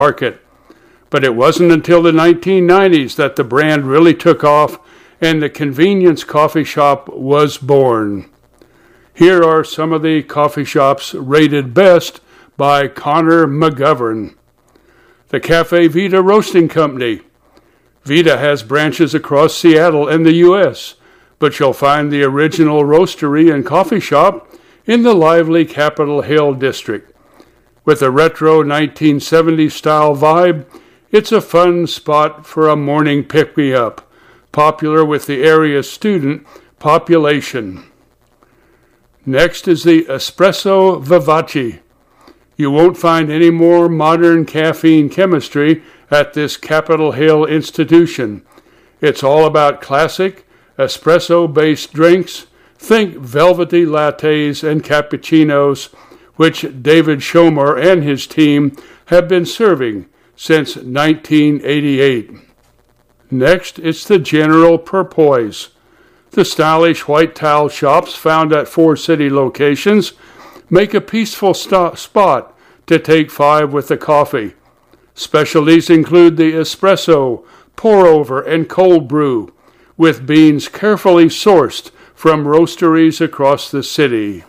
market. But it wasn't until the 1990s that the brand really took off and the convenience coffee shop was born. Here are some of the coffee shops rated best by Connor McGovern. The Cafe Vita Roasting Company. Vita has branches across Seattle and the U.S., but you'll find the original roastery and coffee shop in the lively Capitol Hill district. With a retro 1970s style vibe, it's a fun spot for a morning pick-me-up, popular with the area's student population. Next is the Espresso Vivace. You won't find any more modern caffeine chemistry at this Capitol Hill institution. It's all about classic, espresso-based drinks. Think velvety lattes and cappuccinos, which David Schomer and his team have been serving since 1988. Next, it's the General Perpoise. The stylish white tile shops found at 4 city locations make a peaceful spot to take 5 with the coffee. Specialties include the espresso, pour-over, and cold brew, with beans carefully sourced from roasteries across the city.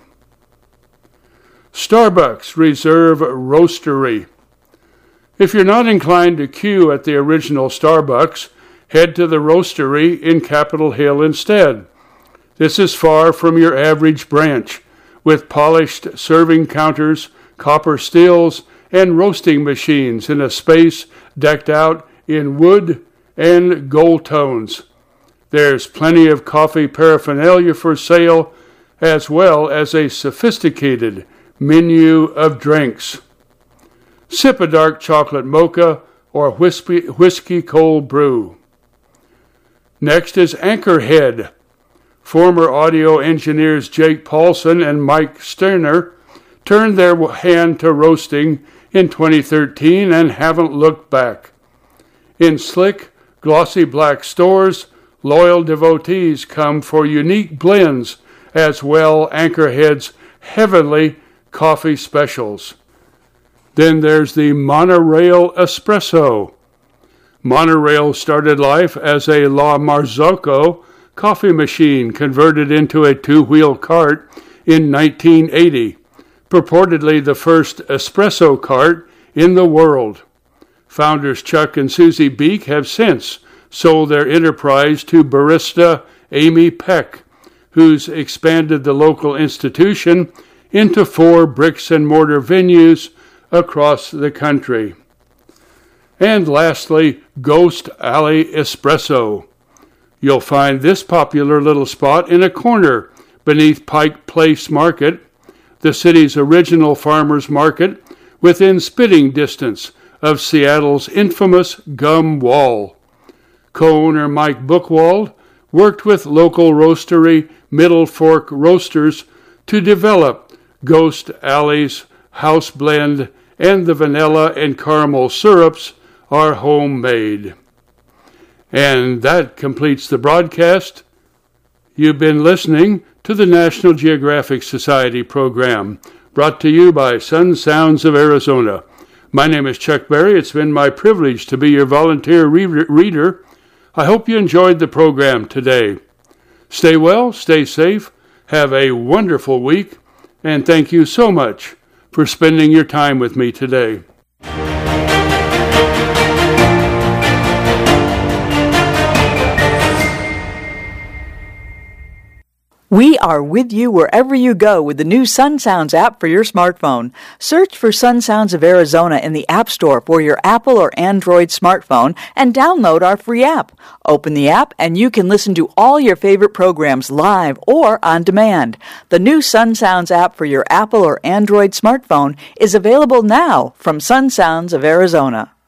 Starbucks Reserve Roastery. If you're not inclined to queue at the original Starbucks, head to the roastery in Capitol Hill instead. This is far from your average branch, with polished serving counters, copper stills, and roasting machines in a space decked out in wood and gold tones. There's plenty of coffee paraphernalia for sale, as well as a sophisticated menu of drinks. Sip a dark chocolate mocha or whiskey cold brew. Next is Anchorhead. Former audio engineers Jake Paulson and Mike Sterner turned their hand to roasting in 2013 and haven't looked back. In slick, glossy black stores, loyal devotees come for unique blends as well Anchorhead's heavenly coffee specials. Then there's the Monorail Espresso. Monorail started life as a La Marzocco coffee machine converted into a 2-wheel cart in 1980, purportedly the first espresso cart in the world. Founders Chuck and Susie Beek have since sold their enterprise to barista Amy Peck, who's expanded the local institution into 4 bricks-and-mortar venues across the country. And lastly, Ghost Alley Espresso. You'll find this popular little spot in a corner beneath Pike Place Market, the city's original farmers market, within spitting distance of Seattle's infamous Gum Wall. Co-owner Mike Buchwald worked with local roastery Middle Fork Roasters to develop Ghost Alley's house blend, and the vanilla and caramel syrups are homemade. And that completes the broadcast. You've been listening to the National Geographic Society program, brought to you by Sun Sounds of Arizona. My name is Chuck Berry. It's been my privilege to be your volunteer reader. I hope you enjoyed the program today. Stay well, stay safe, have a wonderful week, and thank you so much for spending your time with me today. We are with you wherever you go with the new Sun Sounds app for your smartphone. Search for Sun Sounds of Arizona in the App Store for your Apple or Android smartphone and download our free app. Open the app and you can listen to all your favorite programs live or on demand. The new Sun Sounds app for your Apple or Android smartphone is available now from Sun Sounds of Arizona.